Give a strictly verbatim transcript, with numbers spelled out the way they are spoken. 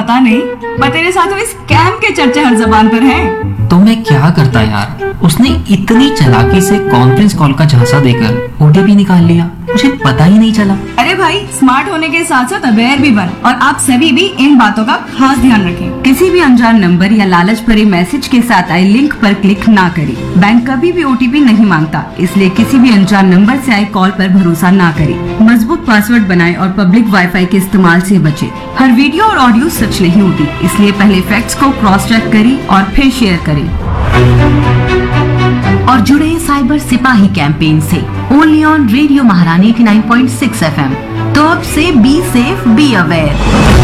पता नहीं, पर तेरे साथ हुए स्कैम के चर्चे हर जबान पर हैं। तो मैं क्या करता यार, उसने इतनी चालाकी से कॉन्फ्रेंस कॉल का झांसा देकर ओटीपी निकाल लिया, मुझे पता ही नहीं चला। अरे भाई, स्मार्ट होने के साथ साथ अवेयर भी बन, और आप सभी भी इन बातों का खास ध्यान रखें। किसी भी अनजान नंबर या लालच भरे मैसेज के साथ आए लिंक पर क्लिक ना करें। बैंक कभी भी ओटीपी नहीं मांगता, इसलिए किसी भी अनजान नंबर से आए कॉल पर भरोसा ना करें। मजबूत पासवर्ड बनाएं और पब्लिक वाईफाई के इस्तेमाल से बचें। हर वीडियो और ऑडियो सच नहीं होती, इसलिए पहले फैक्ट्स को क्रॉस चेक करें और फिर शेयर करें। और जुड़े साइबर सिपाही कैंपेन से ओनली ऑन रेडियो महारानी eighty nine point six F M. तो अब से बी सेफ, बी अवेयर।